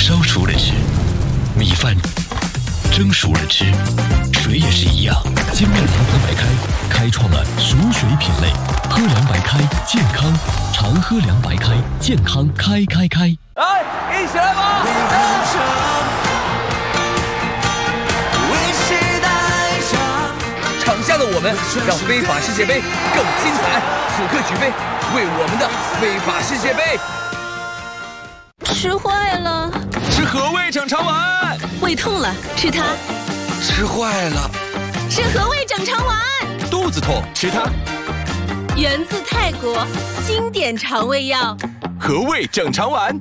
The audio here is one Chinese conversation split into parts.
烧熟了吃，米饭蒸熟了吃，水也是一样。精酿糖喝白开开创了熟水品类，喝凉白开健康，常喝凉白开健康开。 来，一起来吧！场下的我们让非法世界杯更精彩，此刻举杯，为我们的非法世界杯。 吃坏了， 吃和味整肠丸。 胃痛了，吃它。 吃坏了， 吃和味整肠丸。 肚子痛，吃它。 源自泰国，经典肠胃药。 和味整肠丸。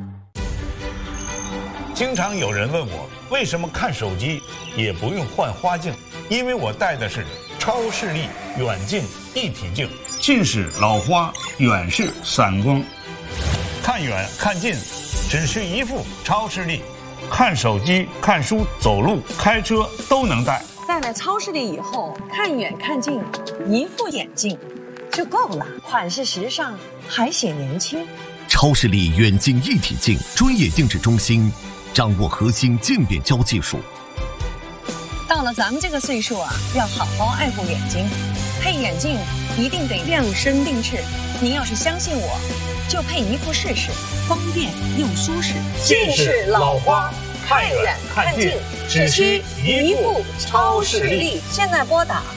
经常有人问我，为什么看手机也不用换花镜？因为我戴的是超视力远近一体镜，近视老花，远视散光，看远看近只需一副超视力，看手机、看书、走路、开车都能戴。 戴了超视力以后，看远看近，一副眼镜就够了，款式时尚，还显年轻。 超视力远近一体镜专业定制中心，掌握核心镜变焦技术。 到了咱们这个岁数啊，要好好爱护眼睛，配眼镜一定得量身定制。您要是相信我，就配一副试试，方便又舒适。 近视老花，看远看近，只需一副超视力。 现在拨打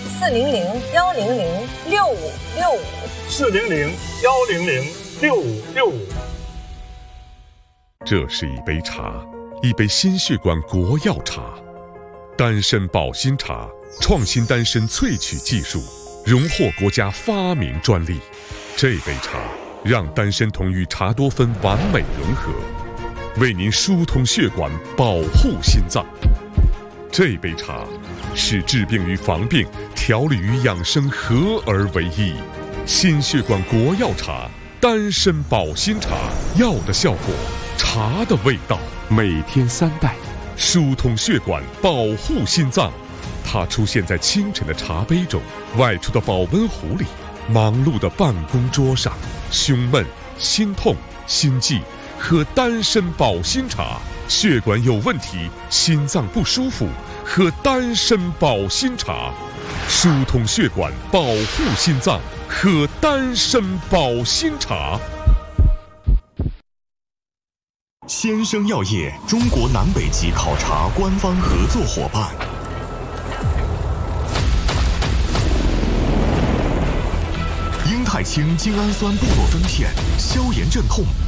400-100-6565，400-100-6565。 这是一杯茶，一杯心血管国药茶，丹参保心茶，创新丹参萃取技术，荣获国家发明专利。这杯茶让丹参酮与茶多酚完美融合，为您疏通血管，保护心脏。这杯茶是治病与防病、调理与养生合而为一。心血管国药茶，丹参保心茶，药的效果，茶的味道，每天3袋，疏通血管，保护心脏。它出现在清晨的茶杯中，外出的保温壶里，忙碌的办公桌上。胸闷、心痛、心悸，喝丹参保心茶；血管有问题、心脏不舒服，喝丹参保心茶。疏通血管，保护心脏，喝丹参保心茶。 先生药业中国南北极考察官方合作伙伴。英泰清精氨酸布洛芬片，消炎镇痛，